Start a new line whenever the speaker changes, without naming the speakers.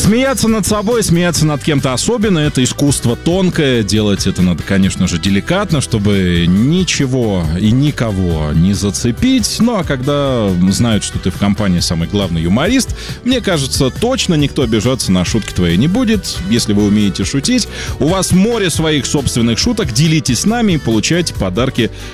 Смеяться над собой, смеяться над кем-то особенно — это искусство тонкое. Делать это надо, конечно же, деликатно, чтобы ничего и никого не зацепить. Ну, а когда знают, что ты в компании самый главный юморист, мне кажется, точно никто обижаться на шутки твои не будет. Если вы умеете шутить, у вас море своих собственных шуток, делитесь с нами и получайте подарки